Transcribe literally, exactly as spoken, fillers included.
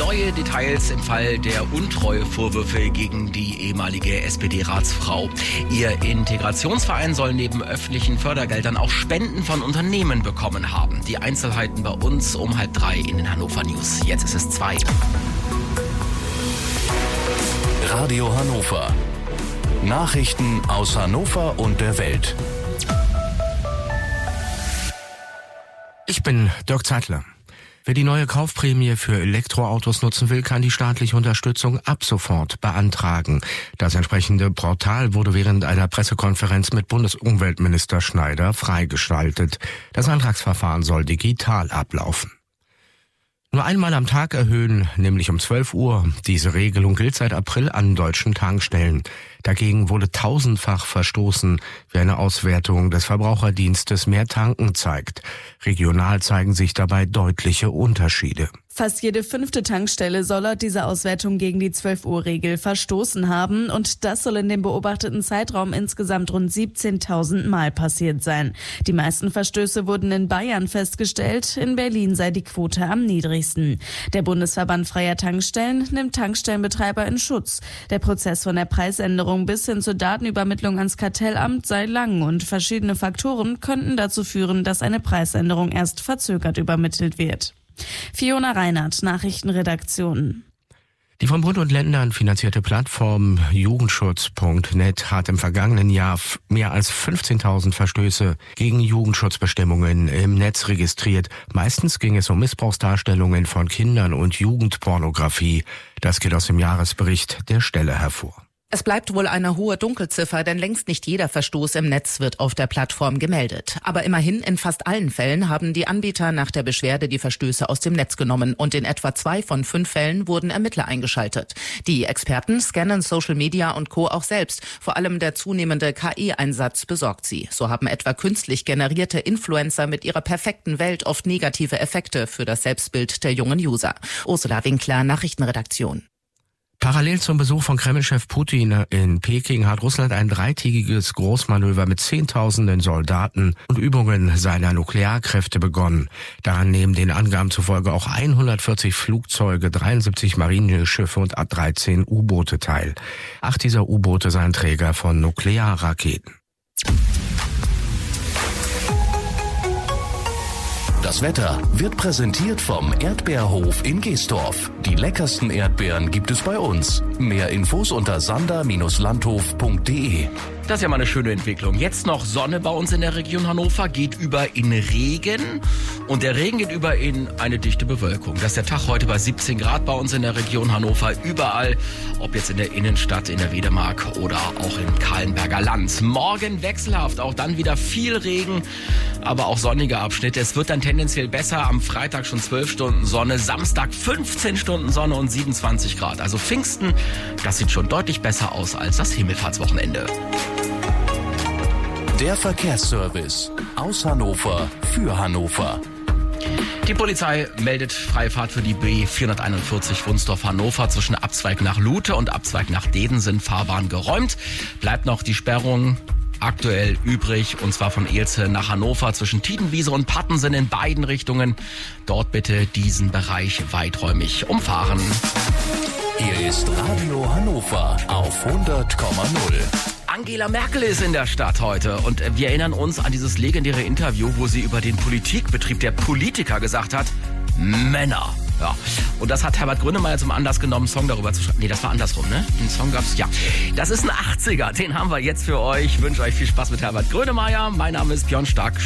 Neue Details im Fall der Untreuevorwürfe gegen die ehemalige S P D-Ratsfrau. Ihr Integrationsverein soll neben öffentlichen Fördergeldern auch Spenden von Unternehmen bekommen haben. Die Einzelheiten bei uns um halb drei in den Hannover News. Jetzt ist es zwei. Radio Hannover. Nachrichten aus Hannover und der Welt. Ich bin Dirk Zeitler. Wer die neue Kaufprämie für Elektroautos nutzen will, kann die staatliche Unterstützung ab sofort beantragen. Das entsprechende Portal wurde während einer Pressekonferenz mit Bundesumweltminister Schneider freigeschaltet. Das Antragsverfahren soll digital ablaufen. Nur einmal am Tag erhöhen, nämlich um zwölf Uhr. Diese Regelung gilt seit April an deutschen Tankstellen. Dagegen wurde tausendfach verstoßen, wie eine Auswertung des Verbraucherdienstes Mehr Tanken zeigt. Regional zeigen sich dabei deutliche Unterschiede. Fast jede fünfte Tankstelle soll laut dieser Auswertung gegen die zwölf-Uhr-Regel verstoßen haben und das soll in dem beobachteten Zeitraum insgesamt rund siebzehntausend Mal passiert sein. Die meisten Verstöße wurden in Bayern festgestellt, in Berlin sei die Quote am niedrigsten. Der Bundesverband Freier Tankstellen nimmt Tankstellenbetreiber in Schutz. Der Prozess von der Preisänderung bis hin zur Datenübermittlung ans Kartellamt sei lang und verschiedene Faktoren könnten dazu führen, dass eine Preisänderung erst verzögert übermittelt wird. Fiona Reinhardt, Nachrichtenredaktion. Die von Bund und Ländern finanzierte Plattform Jugendschutz Punkt net hat im vergangenen Jahr mehr als fünfzehntausend Verstöße gegen Jugendschutzbestimmungen im Netz registriert. Meistens ging es um Missbrauchsdarstellungen von Kindern und Jugendpornografie. Das geht aus dem Jahresbericht der Stelle hervor. Es bleibt wohl eine hohe Dunkelziffer, denn längst nicht jeder Verstoß im Netz wird auf der Plattform gemeldet. Aber immerhin in fast allen Fällen haben die Anbieter nach der Beschwerde die Verstöße aus dem Netz genommen und in etwa zwei von fünf Fällen wurden Ermittler eingeschaltet. Die Experten scannen Social Media und Co. auch selbst. Vor allem der zunehmende K I-Einsatz besorgt sie. So haben etwa künstlich generierte Influencer mit ihrer perfekten Welt oft negative Effekte für das Selbstbild der jungen User. Ursula Winkler, Nachrichtenredaktion. Parallel zum Besuch von Kremlchef Putin in Peking hat Russland ein dreitägiges Großmanöver mit Zehntausenden Soldaten und Übungen seiner Nuklearkräfte begonnen. Daran nehmen den Angaben zufolge auch hundertvierzig Flugzeuge, dreiundsiebzig Marineschiffe und dreizehn U-Boote teil. Acht dieser U-Boote seien Träger von Nuklearraketen. Das Wetter wird präsentiert vom Erdbeerhof in Geesdorf. Die leckersten Erdbeeren gibt es bei uns. Mehr Infos unter sander Bindestrich landhof punkt de. Das ist ja mal eine schöne Entwicklung. Jetzt noch Sonne bei uns in der Region Hannover, geht über in Regen und der Regen geht über in eine dichte Bewölkung. Das ist der Tag heute bei siebzehn Grad bei uns in der Region Hannover, überall, ob jetzt in der Innenstadt, in der Wedemark oder auch im Kahlenberger Land. Morgen wechselhaft, auch dann wieder viel Regen, aber auch sonnige Abschnitte. Es wird dann tendenziell besser, am Freitag schon zwölf Stunden Sonne, Samstag fünfzehn Stunden Sonne und siebenundzwanzig Grad. Also Pfingsten, das sieht schon deutlich besser aus als das Himmelfahrtswochenende. Der Verkehrsservice aus Hannover für Hannover. Die Polizei meldet freie Fahrt für die B vierhunderteinundvierzig Wunsdorf-Hannover. Zwischen Abzweig nach Lute und Abzweig nach Deden sind Fahrbahnen geräumt. Bleibt noch die Sperrung aktuell übrig, und zwar von Elze nach Hannover zwischen Tiedenwiese und Pattensen in beiden Richtungen. Dort bitte diesen Bereich weiträumig umfahren. Hier ist Radio Hannover auf hundert Komma null. Angela Merkel ist in der Stadt heute und wir erinnern uns an dieses legendäre Interview, wo sie über den Politikbetrieb der Politiker gesagt hat, Männer. Ja, und das hat Herbert Grönemeyer zum Anlass genommen, einen Song darüber zu schreiben. Nee, das war andersrum, ne? Den Song gab's, ja. Das ist ein achtziger, den haben wir jetzt für euch. Ich wünsche euch viel Spaß mit Herbert Grönemeyer. Mein Name ist Björn Stark.